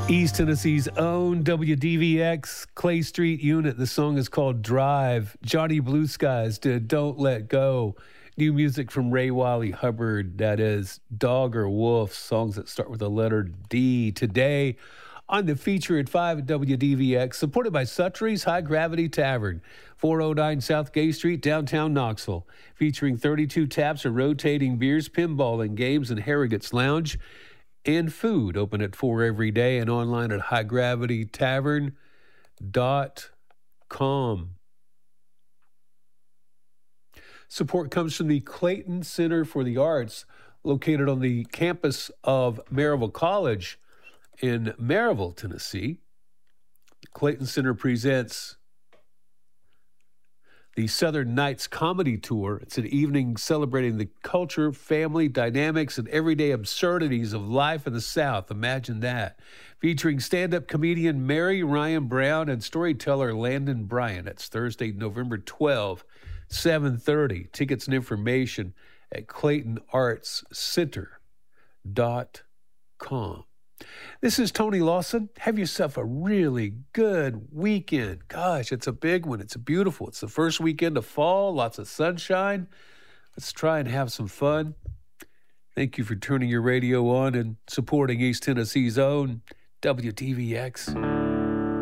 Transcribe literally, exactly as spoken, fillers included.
East Tennessee's own W D V X Clay Street unit. The song is called Drive. Johnny Blue Skies did Don't Let Go. New music from Ray Wiley Hubbard. That is Dog or Wolf, songs that start with the letter D. Today on the feature at five at W D V X, supported by Suttrie's High Gravity Tavern, four oh nine South Gay Street, downtown Knoxville. Featuring thirty-two taps of rotating beers, pinball and games, and Harrogate's Lounge. And food, open at four every day and online at high gravity tavern dot com. Support comes from the Clayton Center for the Arts, located on the campus of Maryville College in Maryville, Tennessee. The Clayton Center presents the Southern Nights Comedy Tour. It's an evening celebrating the culture, family, dynamics, and everyday absurdities of life in the South. Imagine that. Featuring stand-up comedian Mary Ryan Brown and storyteller Landon Bryan. That's Thursday, November twelfth, seven thirty. Tickets and information at clayton arts center dot com. This is Tony Lawson. Have yourself a really good weekend. Gosh, it's a big one. It's beautiful. It's the first weekend of fall, lots of sunshine. Let's try and have some fun. Thank you for turning your radio on and supporting East Tennessee's own W D V X.